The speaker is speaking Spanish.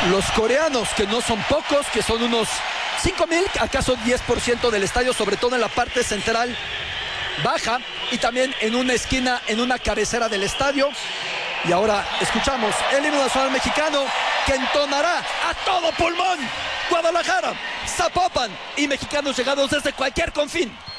Los coreanos, que no son pocos, que son unos 5,000, acaso 10% del estadio, sobre todo en la parte central baja y también en una esquina, en una cabecera del estadio. Y ahora escuchamos el himno nacional mexicano que entonará a todo pulmón Guadalajara, Zapopan y mexicanos llegados desde cualquier confín.